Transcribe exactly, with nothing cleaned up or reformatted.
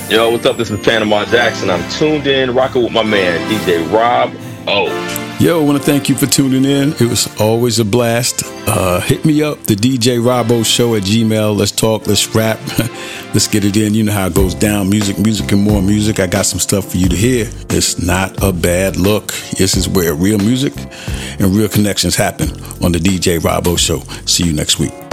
Yo, what's up? This is Panama Jackson. I'm tuned in, rocking with my man, D J Rob O. Yo, I want to thank you for tuning in. It was always a blast. Uh, hit me up, the D J Robo Show at Gmail. Let's talk, let's rap, let's get it in. You know how it goes down. Music, music, and more music. I got some stuff for you to hear. It's not a bad look. This is where real music and real connections happen on the D J Robo Show. See you next week.